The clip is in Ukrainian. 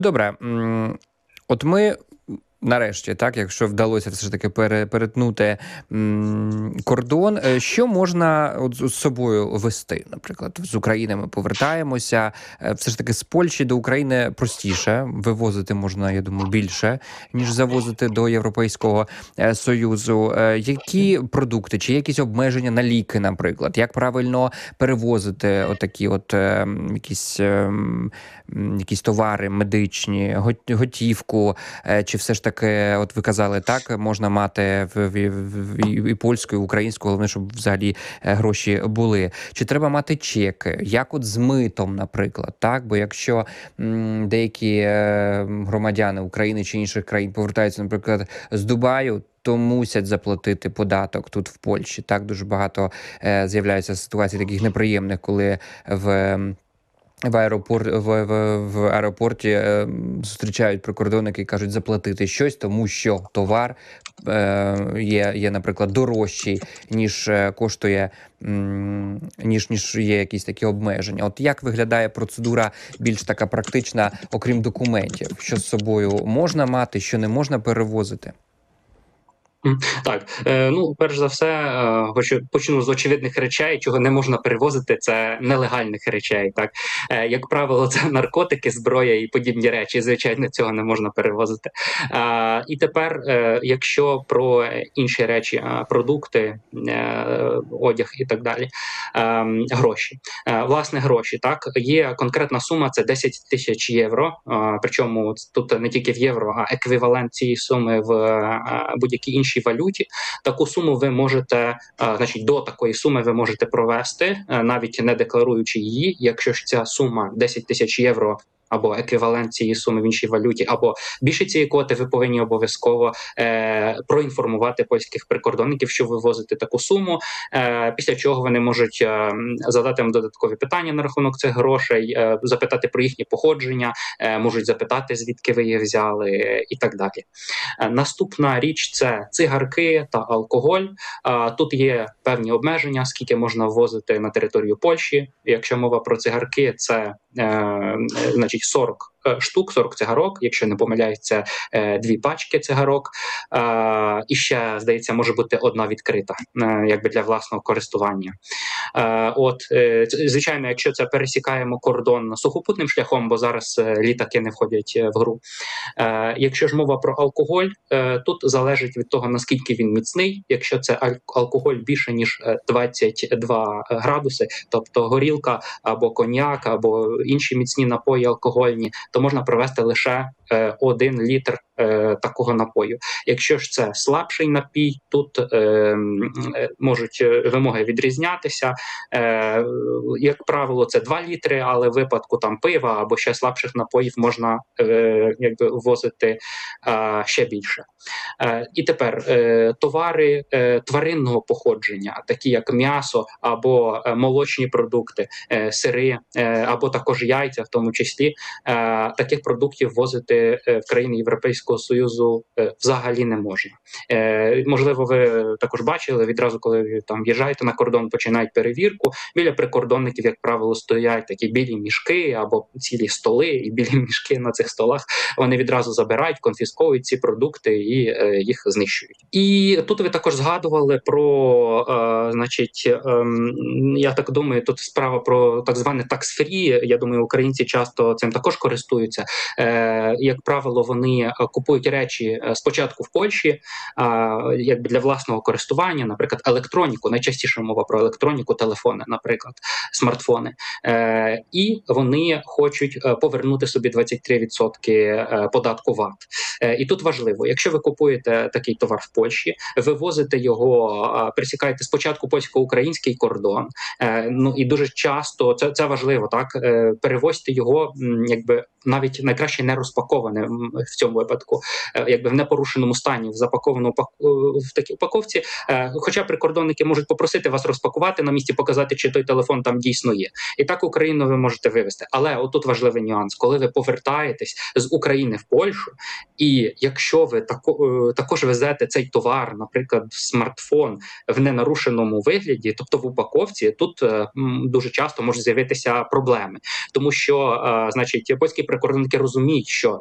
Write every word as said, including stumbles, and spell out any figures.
Добре, от ми нарешті, так, якщо вдалося все ж таки перетнути м, кордон, що можна от з собою вести? Наприклад, з України ми повертаємося, все ж таки з Польщі до України простіше, вивозити можна, я думаю, більше, ніж завозити до Європейського Союзу. Які продукти, чи якісь обмеження на ліки, наприклад? Як правильно перевозити отакі от е, якісь, е, якісь товари медичні, готівку, е, чи все ж таки таки, от ви казали, так, можна мати в, в, в, і польську, і українську, головне, щоб взагалі гроші були. Чи треба мати чеки? Як от з митом, наприклад, так? Бо якщо м, деякі е, громадяни України чи інших країн повертаються, наприклад, з Дубаю, то мусять заплатити податок тут в Польщі. Так, дуже багато е, з'являється ситуацій таких неприємних, коли в В аеропорт в, в, в аеропорті е, зустрічають прикордонники і кажуть заплатити щось, тому що товар е, є, є, наприклад, дорожчий, ніж е, коштує, м, ніж ніж є якісь такі обмеження. От як виглядає процедура більш така практична, окрім документів, що з собою можна мати, що не можна перевозити? Так, ну перш за все, хочу почну з очевидних речей, чого не можна перевозити. Це нелегальних речей. Так, як правило, це наркотики, зброя і подібні речі. Звичайно, цього не можна перевозити. І тепер, якщо про інші речі, продукти, одяг і так далі, гроші, власне, гроші, так, є конкретна сума, це десять тисяч євро. Причому тут не тільки в євро, а еквівалент цієї суми в будь-якій іншій валюті. Таку суму ви можете, значить, до такої суми ви можете провести, навіть не декларуючи її, якщо ж ця сума десять тисяч євро або еквівалент цієї суми в іншій валюті, або більше цієї квоти, ви повинні обов'язково е, проінформувати польських прикордонників, що ви возите таку суму, е, після чого вони можуть е, задати вам додаткові питання на рахунок цих грошей, е, запитати про їхнє походження, е, можуть запитати, звідки ви їх взяли, е, і так далі. Е, наступна річ – це цигарки та алкоголь. Е, тут є певні обмеження, скільки можна ввозити на територію Польщі. Якщо мова про цигарки, це е, значить сорок штук, сорок цигарок, якщо не помиляюся, дві пачки цигарок. І ще, здається, може бути одна відкрита, якби для власного користування. От, звичайно, якщо це пересікаємо кордон сухопутним шляхом, бо зараз літаки не входять в гру. Якщо ж мова про алкоголь, тут залежить від того, наскільки він міцний. Якщо це алкоголь більше, ніж двадцять два градуси, тобто горілка або коньяк, або інші міцні напої алкогольні, то можна провести лише е, один літр е, такого напою. Якщо ж це слабший напій, тут е, можуть вимоги відрізнятися. Е, як правило, це два літри, але в випадку там пива або ще слабших напоїв можна е, якби ввозити е, ще більше. Е, і тепер е, товари е, тваринного походження, такі як м'ясо або е, молочні продукти, е, сири, е, або також яйця в тому числі, е, таких продуктів ввозити в країни Європейського Союзу взагалі не можна. Е, можливо, ви також бачили, відразу, коли ви там в'їжджаєте на кордон, починають перевірку. Біля прикордонників, як правило, стоять такі білі мішки або цілі столи, і білі мішки на цих столах вони відразу забирають, конфісковують ці продукти і е, їх знищують. І тут ви також згадували про, е, значить, е, я так думаю, тут справа про так зване tax-free. Я думаю, українці часто цим також користуються. Е, як правило, вони купують речі спочатку в Польщі, якби для власного користування, наприклад, електроніку, найчастіше мова про електроніку, телефони, наприклад, смартфони. Е, і вони хочуть повернути собі двадцять три відсотки податку ВАТ. Е, і тут важливо, якщо ви купуєте такий товар в Польщі, ви возите його, пересікаєте спочатку польсько-український кордон, е, ну і дуже часто, це, це важливо, так, е, перевозьте його, якби навіть найкраще не розпаковувати, запаковане в цьому випадку, якби в непорушеному стані, в запакованому в такій упаковці. Хоча прикордонники можуть попросити вас розпакувати на місці, показати, чи той телефон там дійсно є. І так Україну ви можете вивезти. Але отут важливий нюанс, коли ви повертаєтесь з України в Польщу, і якщо ви тако, також везете цей товар, наприклад, смартфон в ненарушеному вигляді, тобто в упаковці, тут м, дуже часто можуть з'явитися проблеми. Тому що, е, значить, польські прикордонники розуміють, що